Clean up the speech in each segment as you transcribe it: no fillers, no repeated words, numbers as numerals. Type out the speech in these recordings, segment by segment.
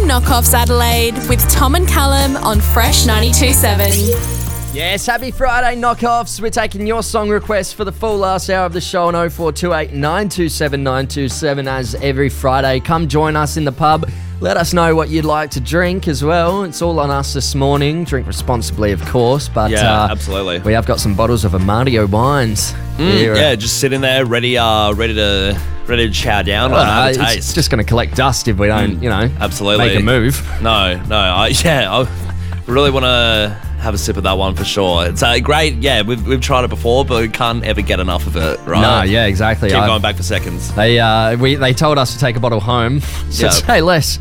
Knockoffs Adelaide with Tom and Callum on Fresh 92.7. Yes, happy Friday, Knockoffs. We're taking your song requests for the full last hour of the show on 0428 927 927 as every Friday. Come join us in the pub. Let us know what you'd like to drink as well. It's all on us this morning. Drink responsibly, of course. But absolutely. We have got some bottles of Amadio wines. Here. Yeah, just sitting there, ready to chow down and have a taste. It's just going to collect dust if we don't, absolutely make a move. No, I really want to have a sip of that one for sure. It's great. Yeah, we've tried it before, but we can't ever get enough of it, right? No, yeah, exactly. Keep going back for seconds. They told us to take a bottle home. So say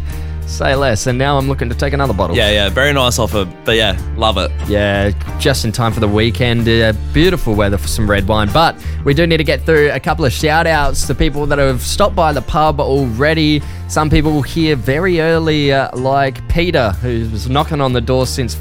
less, and now I'm looking to take another bottle. Yeah, very nice offer, but yeah, love it. Yeah, just in time for the weekend. Beautiful weather for some red wine, but we do need to get through a couple of shout outs to people that have stopped by the pub already. Some people here very early, like Peter, who was knocking on the door since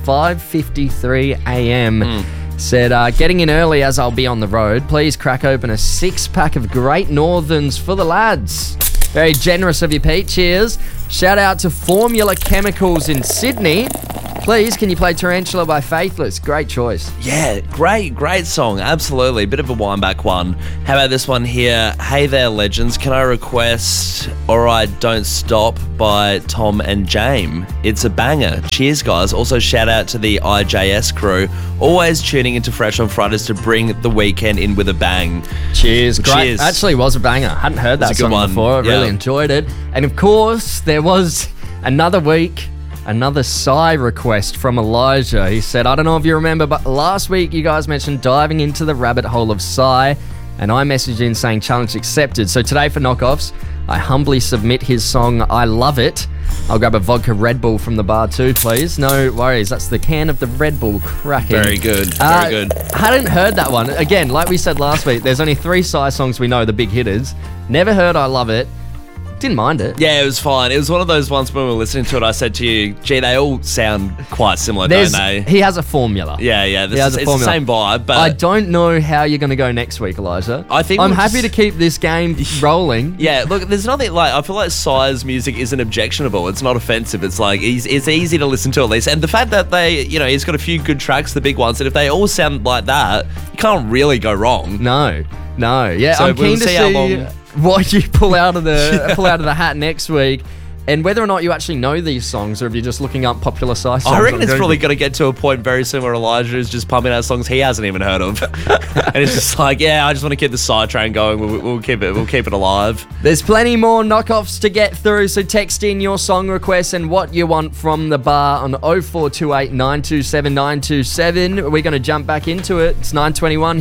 5:53 a.m. Said, getting in early as I'll be on the road. Please crack open a 6-pack of Great Northerns for the lads. Very generous of you, Pete. Cheers. Shout out to Formula Chemicals in Sydney. Please, can you play Tarantula by Faithless? Great choice. Yeah, great song. Absolutely. Bit of a wind-back one. How about this one here? Hey there, legends. Can I request Alright Don't Stop by Tom and James? It's a banger. Cheers, guys. Also, shout out to the IJS crew. Always tuning into Fresh on Fridays to bring the weekend in with a bang. Cheers. Great. Cheers. Actually, was a banger. Hadn't heard that song before. I really enjoyed it. And of course, there was another week. Another sigh request from Elijah. He said, I don't know if you remember, but last week you guys mentioned diving into the rabbit hole of sigh, and I messaged in saying challenge accepted. So today for Knockoffs, I humbly submit his song, I Love It. I'll grab a vodka Red Bull from the bar too, please. No worries, that's the can of the Red Bull cracking. Very good, very good. Hadn't heard that one. Again, like we said last week, there's only 3 sigh songs we know, the big hitters. Never heard I Love It. Didn't mind it. Yeah, it was fine. It was one of those ones when we were listening to it, I said to you, gee, they all sound quite similar, don't they? He has a formula. Yeah. It's the same vibe, but I don't know how you're going to go next week, Elijah. I'm happy to keep this game rolling. Yeah, look, there's nothing like, I feel like Sire's music isn't objectionable. It's not offensive. It's like, it's easy to listen to at least. And the fact that he's got a few good tracks, the big ones, and if they all sound like that, you can't really go wrong. No. Yeah, so I'm keen to see how long what you pull out of the hat next week, and whether or not you actually know these songs, or if you're just looking up popular songs. I reckon it's probably going to get to a point very similar. Elijah is just pumping out songs he hasn't even heard of, and it's just like, I just want to keep the side train going. We'll keep it alive. There's plenty more knockoffs to get through, so text in your song requests and what you want from the bar on 0428 927 927. We're going to jump back into it. It's 9:21.